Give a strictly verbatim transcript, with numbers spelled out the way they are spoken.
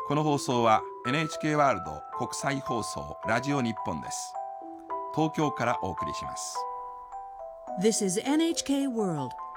この放送は エヌエイチケー ワールド国際放送ラジオ日本です。東京からお送りします。 This is エヌエイチケー World